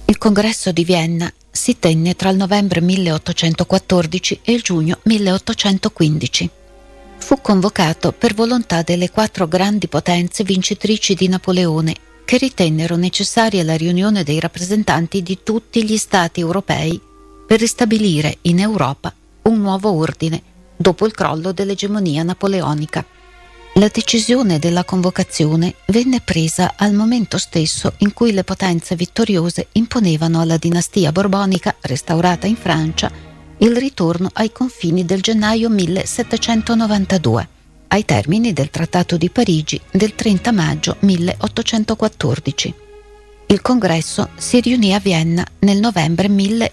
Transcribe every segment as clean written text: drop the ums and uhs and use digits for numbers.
Il congresso di Vienna si tenne tra il novembre 1814 e il giugno 1815. Fu convocato per volontà delle 4 grandi potenze vincitrici di Napoleone, che ritennero necessaria la riunione dei rappresentanti di tutti gli stati europei per ristabilire in Europa un nuovo ordine dopo il crollo dell'egemonia napoleonica. La decisione della convocazione venne presa al momento stesso in cui le potenze vittoriose imponevano alla dinastia borbonica, restaurata in Francia, il ritorno ai confini del gennaio 1792, ai termini del Trattato di Parigi del 30 maggio 1814. Il congresso si riunì a Vienna nel novembre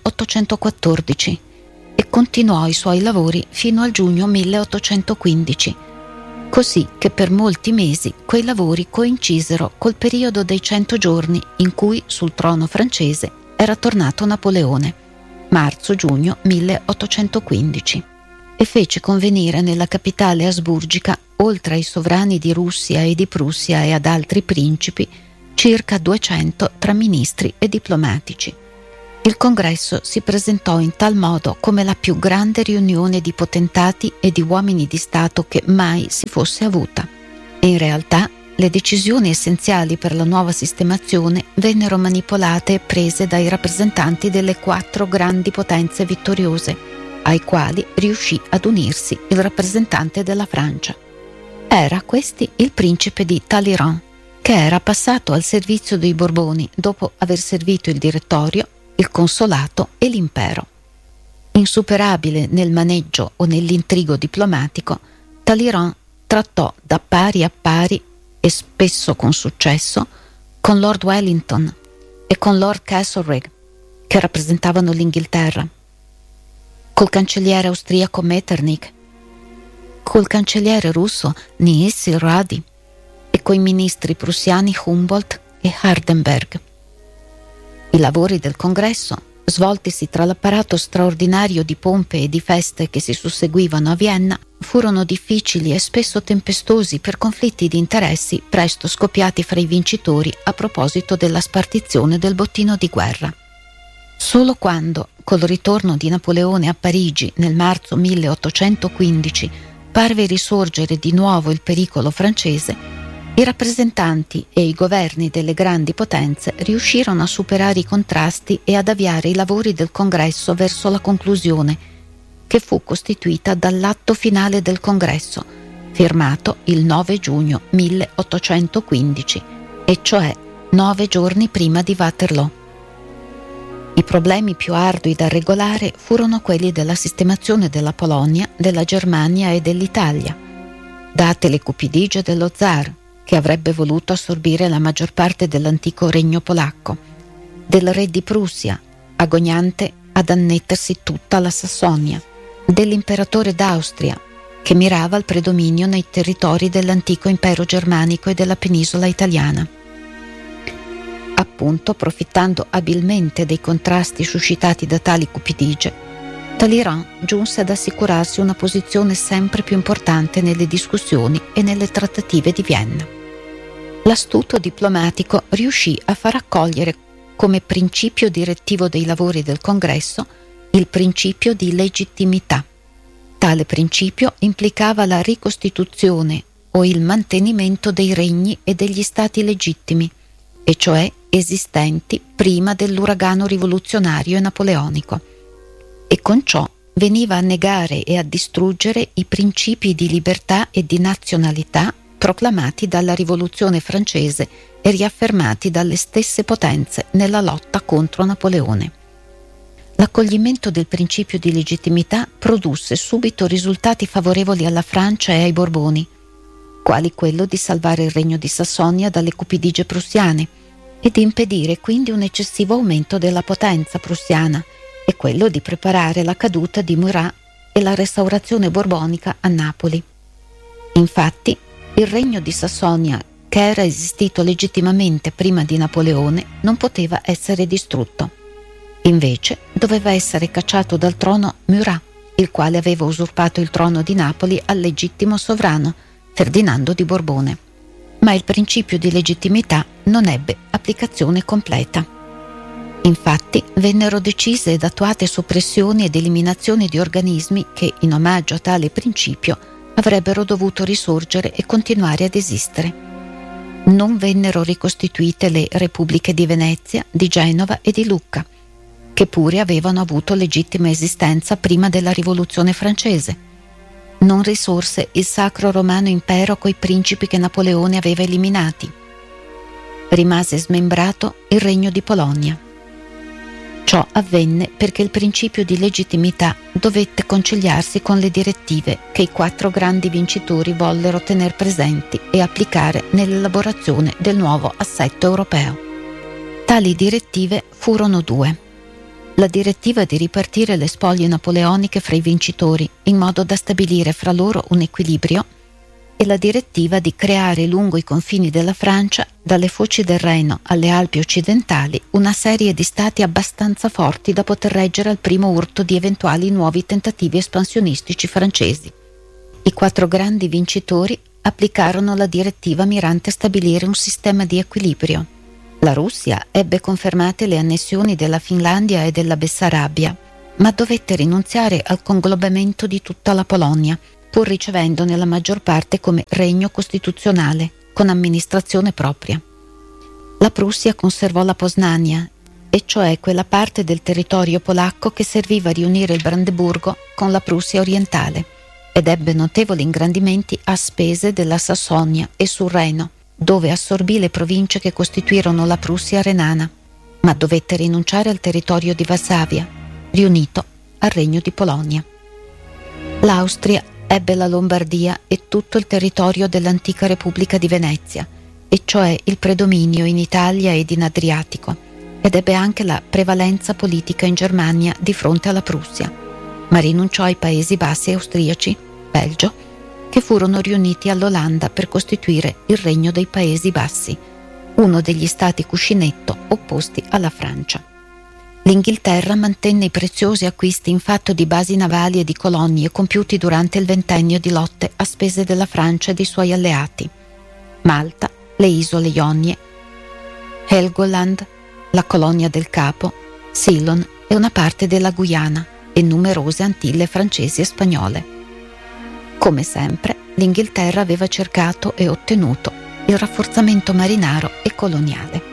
1814 e continuò i suoi lavori fino al giugno 1815, così che per molti mesi quei lavori coincisero col periodo dei 100 giorni in cui sul trono francese era tornato Napoleone, marzo-giugno 1815, e fece convenire nella capitale asburgica, oltre ai sovrani di Russia e di Prussia e ad altri principi, circa 200 tra ministri e diplomatici. Il congresso si presentò in tal modo come la più grande riunione di potentati e di uomini di Stato che mai si fosse avuta. E in realtà le decisioni essenziali per la nuova sistemazione vennero manipolate e prese dai rappresentanti delle 4 grandi potenze vittoriose, ai quali riuscì ad unirsi il rappresentante della Francia. Era questi il principe di Talleyrand, che era passato al servizio dei Borboni dopo aver servito il direttorio, il consolato e l'impero. Insuperabile nel maneggio o nell'intrigo diplomatico, Talleyrand trattò da pari a pari, e spesso con successo, con Lord Wellington e con Lord Castlereagh, che rappresentavano l'Inghilterra, col cancelliere austriaco Metternich, col cancelliere russo Niisil Radi e coi ministri prussiani Humboldt e Hardenberg. I lavori del congresso, svoltisi tra l'apparato straordinario di pompe e di feste che si susseguivano a Vienna, furono difficili e spesso tempestosi per conflitti di interessi presto scoppiati fra i vincitori a proposito della spartizione del bottino di guerra. Solo quando, col ritorno di Napoleone a Parigi nel marzo 1815, parve risorgere di nuovo il pericolo francese, i rappresentanti e i governi delle grandi potenze riuscirono a superare i contrasti e ad avviare i lavori del congresso verso la conclusione, che fu costituita dall'atto finale del congresso, firmato il 9 giugno 1815, e cioè 9 giorni prima di Waterloo. I problemi più ardui da regolare furono quelli della sistemazione della Polonia, della Germania e dell'Italia, date le cupidigie dello zar, che avrebbe voluto assorbire la maggior parte dell'antico regno polacco, del re di Prussia, agognante ad annettersi tutta la Sassonia, dell'imperatore d'Austria, che mirava al predominio nei territori dell'antico impero germanico e della penisola italiana. Appunto, approfittando abilmente dei contrasti suscitati da tali cupidigie, Talleyrand giunse ad assicurarsi una posizione sempre più importante nelle discussioni e nelle trattative di Vienna. L'astuto diplomatico riuscì a far accogliere come principio direttivo dei lavori del congresso il principio di legittimità. Tale principio implicava la ricostituzione o il mantenimento dei regni e degli stati legittimi, e cioè esistenti prima dell'uragano rivoluzionario e napoleonico, e con ciò veniva a negare e a distruggere i principi di libertà e di nazionalità proclamati dalla rivoluzione francese e riaffermati dalle stesse potenze nella lotta contro Napoleone. L'accoglimento del principio di legittimità produsse subito risultati favorevoli alla Francia e ai Borboni, quali quello di salvare il regno di Sassonia dalle cupidigie prussiane e di impedire quindi un eccessivo aumento della potenza prussiana, e quello di preparare la caduta di Murat e la restaurazione borbonica a Napoli. Infatti, il regno di Sassonia, che era esistito legittimamente prima di Napoleone, non poteva essere distrutto. Invece, doveva essere cacciato dal trono Murat, il quale aveva usurpato il trono di Napoli al legittimo sovrano, Ferdinando di Borbone. Ma il principio di legittimità non ebbe applicazione completa. Infatti vennero decise ed attuate soppressioni ed eliminazioni di organismi che, in omaggio a tale principio, avrebbero dovuto risorgere e continuare ad esistere. Non vennero ricostituite le repubbliche di Venezia, di Genova e di Lucca, che pure avevano avuto legittima esistenza prima della Rivoluzione francese. Non risorse il Sacro Romano Impero coi principi che Napoleone aveva eliminati. Rimase smembrato il Regno di Polonia. Ciò avvenne perché il principio di legittimità dovette conciliarsi con le direttive che i 4 grandi vincitori vollero tener presenti e applicare nell'elaborazione del nuovo assetto europeo. Tali direttive furono 2. La direttiva di ripartire le spoglie napoleoniche fra i vincitori in modo da stabilire fra loro un equilibrio e la direttiva di creare lungo i confini della Francia, dalle foci del Reno alle Alpi occidentali, una serie di stati abbastanza forti da poter reggere al primo urto di eventuali nuovi tentativi espansionistici francesi. I 4 grandi vincitori applicarono la direttiva mirante a stabilire un sistema di equilibrio. La Russia ebbe confermate le annessioni della Finlandia e della Bessarabia, ma dovette rinunziare al conglobamento di tutta la Polonia, pur ricevendone la maggior parte come regno costituzionale, con amministrazione propria. La Prussia conservò la Posnania, e cioè quella parte del territorio polacco che serviva a riunire il Brandeburgo con la Prussia orientale, ed ebbe notevoli ingrandimenti a spese della Sassonia e sul Reno, dove assorbì le province che costituirono la Prussia renana, ma dovette rinunciare al territorio di Varsavia, riunito al Regno di Polonia. L'Austria ebbe la Lombardia e tutto il territorio dell'antica Repubblica di Venezia, e cioè il predominio in Italia ed in Adriatico, ed ebbe anche la prevalenza politica in Germania di fronte alla Prussia, ma rinunciò ai Paesi Bassi austriaci, Belgio, che furono riuniti all'Olanda per costituire il Regno dei Paesi Bassi, uno degli stati cuscinetto opposti alla Francia. L'Inghilterra mantenne i preziosi acquisti in fatto di basi navali e di colonie compiuti durante il ventennio di lotte a spese della Francia e dei suoi alleati. Malta, le isole Ionie, Helgoland, la colonia del Capo, Ceylon e una parte della Guyana e numerose Antille francesi e spagnole. Come sempre, l'Inghilterra aveva cercato e ottenuto il rafforzamento marinaro e coloniale.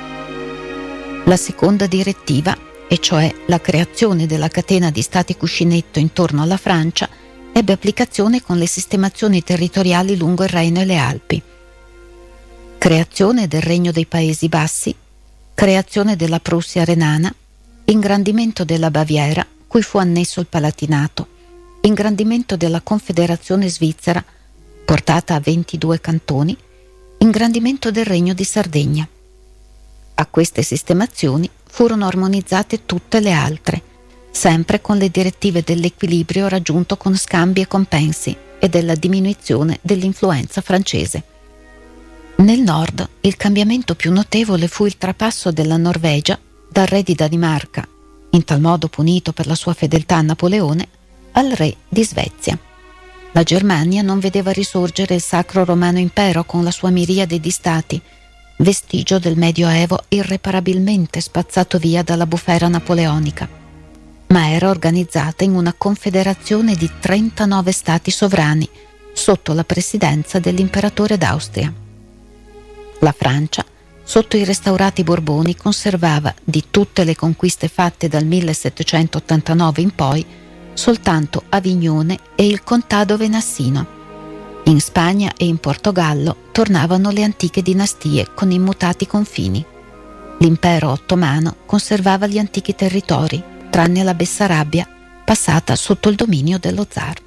La seconda direttiva, e cioè la creazione della catena di stati cuscinetto intorno alla Francia, ebbe applicazione con le sistemazioni territoriali lungo il Reno e le Alpi. Creazione del Regno dei Paesi Bassi, creazione della Prussia renana, ingrandimento della Baviera, cui fu annesso il Palatinato, ingrandimento della Confederazione Svizzera, portata a 22 cantoni, ingrandimento del Regno di Sardegna. A queste sistemazioni furono armonizzate tutte le altre, sempre con le direttive dell'equilibrio raggiunto con scambi e compensi e della diminuzione dell'influenza francese. Nel nord il cambiamento più notevole fu il trapasso della Norvegia dal re di Danimarca, in tal modo punito per la sua fedeltà a Napoleone, al re di Svezia. La Germania non vedeva risorgere il Sacro Romano Impero con la sua miriade di stati, vestigio del Medioevo irreparabilmente spazzato via dalla bufera napoleonica, ma era organizzata in una confederazione di 39 stati sovrani sotto la presidenza dell'imperatore d'Austria. La Francia, sotto i restaurati Borboni, conservava di tutte le conquiste fatte dal 1789 in poi soltanto Avignone e il Contado Venassino. In Spagna e in Portogallo tornavano le antiche dinastie con immutati confini. L'impero ottomano conservava gli antichi territori, tranne la Bessarabia, passata sotto il dominio dello zar.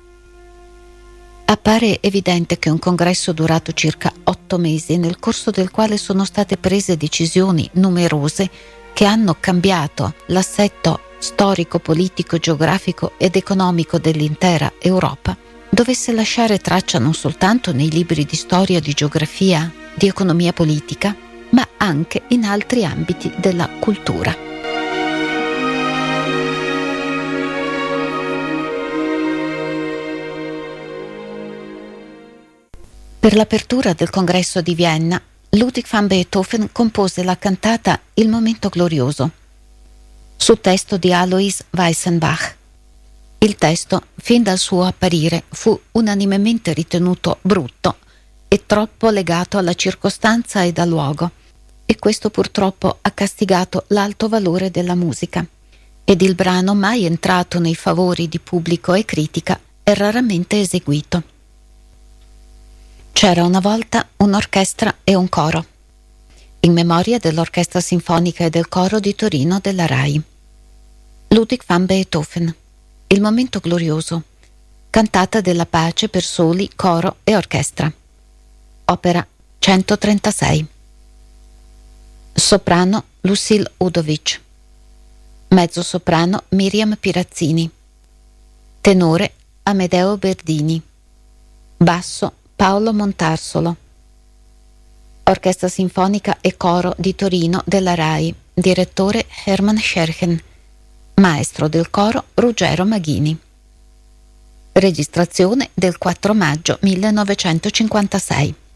Appare evidente che un congresso durato circa 8 mesi, nel corso del quale sono state prese decisioni numerose che hanno cambiato l'assetto storico, politico, geografico ed economico dell'intera Europa, dovesse lasciare traccia non soltanto nei libri di storia, di geografia, di economia politica, ma anche in altri ambiti della cultura. Per l'apertura del congresso di Vienna, Ludwig van Beethoven compose la cantata Il momento glorioso, su testo di Alois Weissenbach. Il testo, fin dal suo apparire, fu unanimemente ritenuto brutto e troppo legato alla circostanza ed al luogo, e questo purtroppo ha castigato l'alto valore della musica, ed il brano, mai entrato nei favori di pubblico e critica, è raramente eseguito. C'era una volta un'orchestra e un coro, in memoria dell'Orchestra Sinfonica e del Coro di Torino della RAI. Ludwig van Beethoven, Il momento glorioso, cantata della pace per soli, coro e orchestra. Opera 136. Soprano Lucille Udovic. Mezzosoprano Miriam Pirazzini. Tenore Amedeo Berdini. Basso Paolo Montarsolo. Orchestra Sinfonica e Coro di Torino della RAI. Direttore Hermann Scherchen. Maestro del coro Ruggero Maghini. Registrazione del 4 maggio 1956.